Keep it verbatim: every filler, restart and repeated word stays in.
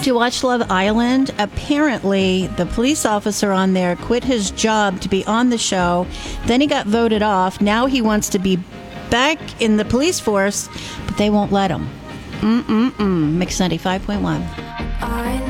Do you watch Love Island? Apparently, the police officer on there quit his job to be on the show. Then he got voted off. Now he wants to be back in the police force, but they won't let him. Mm-mm-mm. Mix ninety-five point one.